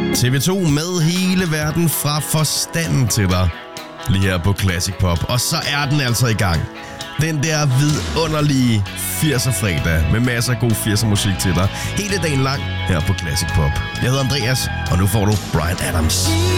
TV2 med hele verden fra forstanden til dig. Lige her på Classic Pop. Og så er den altså i gang. Den der vidunderlige 80'er fredag med masser af god 80'er musik til dig. Hele dagen lang her på Classic Pop. Jeg hedder Andreas, og nu får du Bryan Adams.